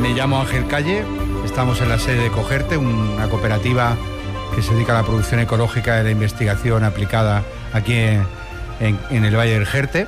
Me llamo Ángel Calle, estamos en la sede de Cogerte, una cooperativa que se dedica a la producción ecológica y la investigación aplicada aquí en el Valle del Jerte.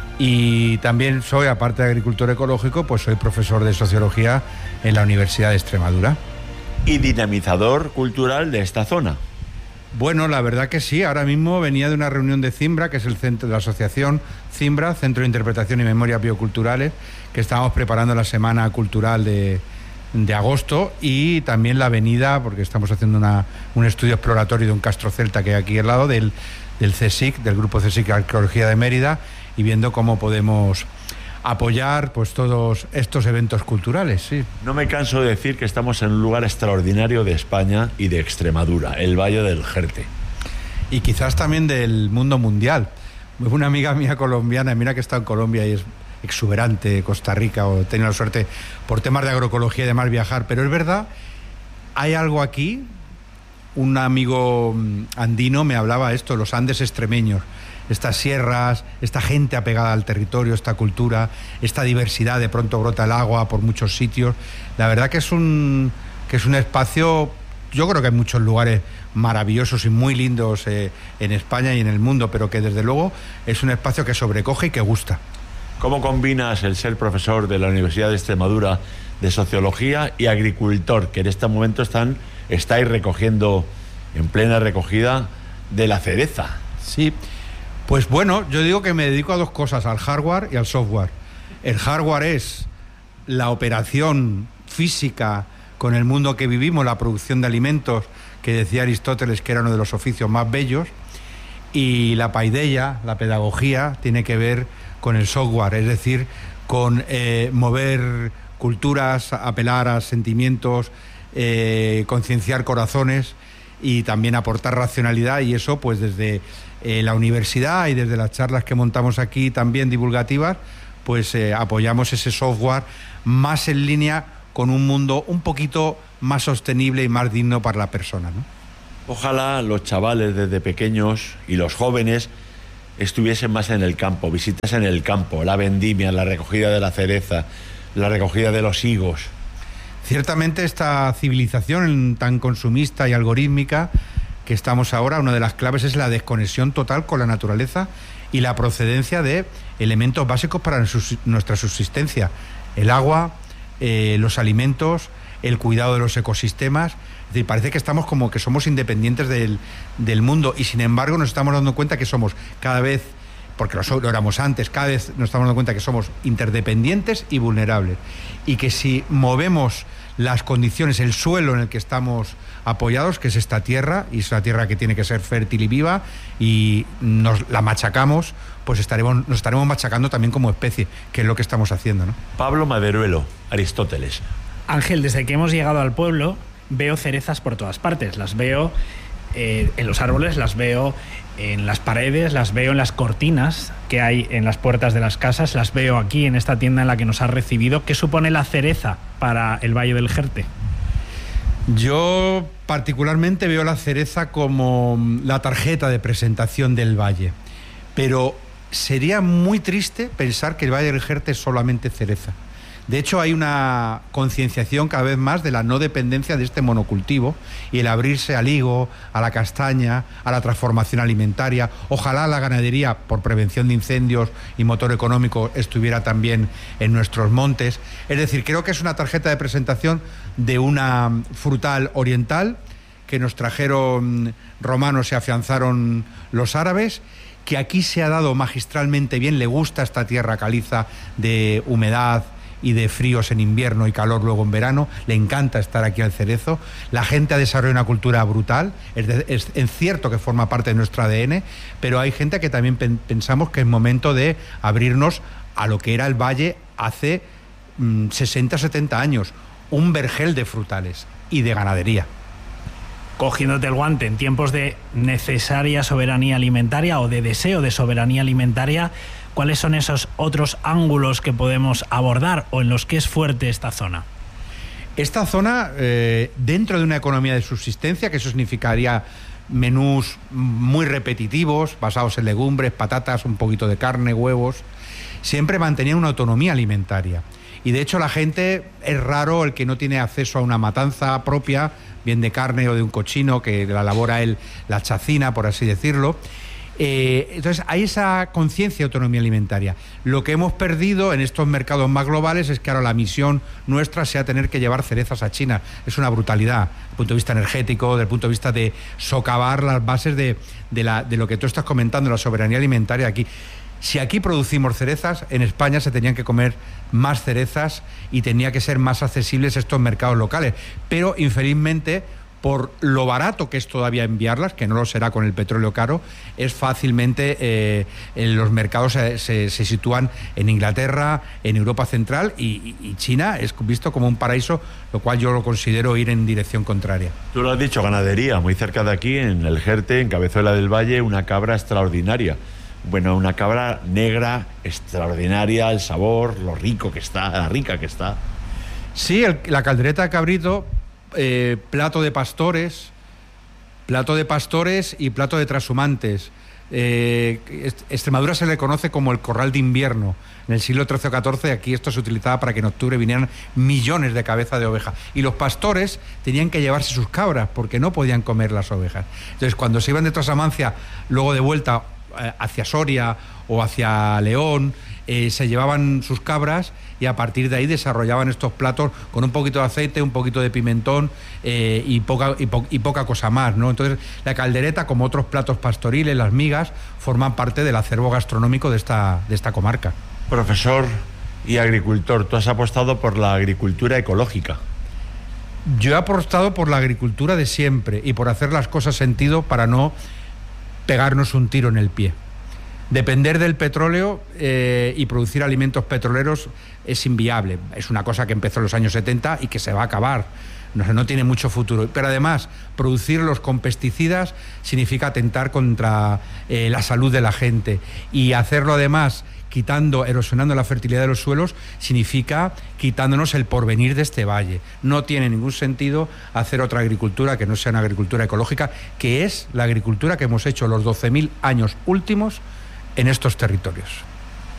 Y también soy, aparte de agricultor ecológico, pues soy profesor de sociología en la Universidad de Extremadura. Y dinamizador cultural de esta zona. Bueno, la verdad que sí. Ahora mismo venía de una reunión de CIMBRA, que es el centro de la asociación CIMBRA, Centro de Interpretación y Memorias Bioculturales, que estábamos preparando la Semana Cultural de agosto, y también la venida, porque estamos haciendo un estudio exploratorio de un castro celta que hay aquí al lado del CSIC, del Grupo CSIC Arqueología de Mérida, y viendo cómo podemos apoyar pues todos estos eventos culturales, sí. No me canso de decir que estamos en un lugar extraordinario de España y de Extremadura, el Valle del Jerte. Y quizás también del mundo mundial. Una amiga mía colombiana, mira que está en Colombia y es exuberante, Costa Rica, o he tenido la suerte por temas de agroecología y demás viajar, pero es verdad, hay algo aquí. Un amigo andino me hablaba esto, los Andes extremeños, estas sierras, esta gente apegada al territorio, esta cultura, esta diversidad, de pronto brota el agua por muchos sitios. La verdad que es un espacio, yo creo que hay muchos lugares maravillosos y muy lindos en España y en el mundo, pero que desde luego es un espacio que sobrecoge y que gusta. ¿Cómo combinas el ser profesor de la Universidad de Extremadura de Sociología y agricultor, que en este momento estáis recogiendo, en plena recogida, de la cereza? Sí. Pues bueno, yo digo que me dedico a dos cosas, al hardware y al software. El hardware es la operación física con el mundo que vivimos, la producción de alimentos, que decía Aristóteles que era uno de los oficios más bellos, y la paideia, la pedagogía, tiene que ver con el software, es decir, con mover culturas, apelar a sentimientos, concienciar corazones y también aportar racionalidad, y eso pues desde la universidad y desde las charlas que montamos aquí también divulgativas, pues apoyamos ese software más en línea con un mundo un poquito más sostenible y más digno para la persona, ¿no? Ojalá los chavales desde pequeños y los jóvenes estuviesen más en el campo, visitas en el campo, la vendimia, la recogida de la cereza, la recogida de los higos. Ciertamente esta civilización tan consumista y algorítmica que estamos ahora, una de las claves es la desconexión total con la naturaleza y la procedencia de elementos básicos para nuestra subsistencia: el agua, los alimentos, el cuidado de los ecosistemas. Es decir, parece que estamos como que somos independientes del mundo, y sin embargo nos estamos dando cuenta que somos cada vez, porque lo éramos antes, cada vez nos estamos dando cuenta que somos interdependientes y vulnerables, y que si movemos las condiciones, el suelo en el que estamos apoyados, que es esta tierra, y es una tierra que tiene que ser fértil y viva, y nos la machacamos, pues nos estaremos machacando también como especie, que es lo que estamos haciendo, ¿no? Pablo Maderuelo, Aristóteles. Ángel, desde que hemos llegado al pueblo veo cerezas por todas partes. Las veo en los árboles, las veo en las paredes, las veo en las cortinas que hay en las puertas de las casas, las veo aquí en esta tienda en la que nos has recibido. ¿Qué supone la cereza para el Valle del Jerte? Yo particularmente veo la cereza como la tarjeta de presentación del valle, pero sería muy triste pensar que el Valle del Jerte es solamente cereza. De hecho, hay una concienciación cada vez más de la no dependencia de este monocultivo y el abrirse al higo, a la castaña, a la transformación alimentaria. Ojalá la ganadería, por prevención de incendios y motor económico, estuviera también en nuestros montes. Es decir, creo que es una tarjeta de presentación de una frutal oriental que nos trajeron romanos y afianzaron los árabes, que aquí se ha dado magistralmente bien. Le gusta esta tierra caliza de humedad y de fríos en invierno y calor luego en verano. Le encanta estar aquí al cerezo. La gente ha desarrollado una cultura brutal. Es cierto que forma parte de nuestro ADN, pero hay gente que también pensamos que es momento de abrirnos a lo que era el valle hace 60, 70 años, un vergel de frutales y de ganadería. Cogiéndote el guante, en tiempos de necesaria soberanía alimentaria o de deseo de soberanía alimentaria, ¿cuáles son esos otros ángulos que podemos abordar o en los que es fuerte esta zona? Esta zona, dentro de una economía de subsistencia, que eso significaría menús muy repetitivos, basados en legumbres, patatas, un poquito de carne, huevos, siempre mantenía una autonomía alimentaria. Y de hecho la gente, es raro el que no tiene acceso a una matanza propia, bien de carne o de un cochino, que la elabora él, la chacina, por así decirlo. Entonces hay esa conciencia de autonomía alimentaria. Lo que hemos perdido en estos mercados más globales es que ahora la misión nuestra sea tener que llevar cerezas a China. Es una brutalidad desde el punto de vista energético, desde el punto de vista de socavar las bases de lo que tú estás comentando, la soberanía alimentaria aquí. Si aquí producimos cerezas, en España se tenían que comer más cerezas y tenía que ser más accesibles estos mercados locales. Pero, infelizmente, por lo barato que es todavía enviarlas, que no lo será con el petróleo caro, es fácilmente, los mercados se sitúan en Inglaterra, en Europa Central, y China es visto como un paraíso, lo cual yo lo considero ir en dirección contraria. Tú lo has dicho, ganadería, muy cerca de aquí, en el Jerte, en Cabezuela del Valle, una cabra extraordinaria. Bueno, una cabra negra extraordinaria, el sabor, lo rico que está, la rica que está. Sí, la caldereta de cabrito, plato de pastores y plato de trashumantes. Extremadura se le conoce como el corral de invierno. En el siglo XIII o XIV aquí esto se utilizaba para que en octubre vinieran millones de cabezas de oveja. Y los pastores tenían que llevarse sus cabras porque no podían comer las ovejas. Entonces, cuando se iban de Trasamancia, luego de vuelta hacia Soria o hacia León, se llevaban sus cabras y a partir de ahí desarrollaban estos platos con un poquito de aceite, un poquito de pimentón y poca cosa más, ¿no? Entonces la caldereta, como otros platos pastoriles, las migas, forman parte del acervo gastronómico de esta comarca. Profesor y agricultor, tú has apostado por la agricultura ecológica. Yo he apostado por la agricultura de siempre y por hacer las cosas sentido para no pegarnos un tiro en el pie. Depender del petróleo y producir alimentos petroleros es inviable. Es una cosa que empezó en los años 70 y que se va a acabar. No tiene mucho futuro. Pero además, producirlos con pesticidas significa atentar contra la salud de la gente. Y hacerlo además erosionando la fertilidad de los suelos, significa quitándonos el porvenir de este valle. No tiene ningún sentido hacer otra agricultura que no sea una agricultura ecológica, que es la agricultura que hemos hecho los 12.000 años últimos en estos territorios.